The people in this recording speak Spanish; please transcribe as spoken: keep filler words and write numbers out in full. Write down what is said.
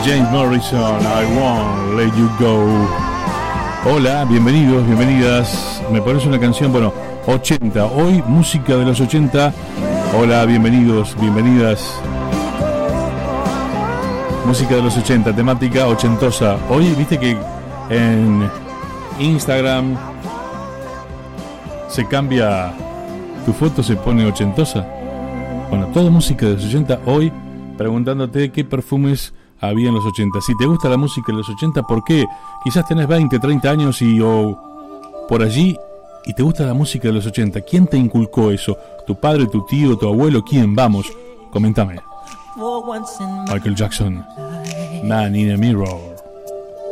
James Morrison, I Won't Let You Go. Hola, bienvenidos, bienvenidas. Me parece una canción, bueno, ochenta. Hoy, música de los ochenta. Hola, bienvenidos, bienvenidas. Música de los ochenta, temática ochentosa. Hoy, viste que en Instagram se cambia, tu foto se pone ochentosa. Bueno, todo música de los ochenta. Hoy, preguntándote qué perfumes había en los ochenta. Si te gusta la música de los ochenta, ¿por qué? Quizás tenés veinte, treinta años y o por allí y te gusta la música de los ochenta. ¿Quién te inculcó eso? ¿Tu padre, tu tío, tu abuelo? ¿Quién? Vamos, coméntame. Michael Jackson, Man in a Mirror.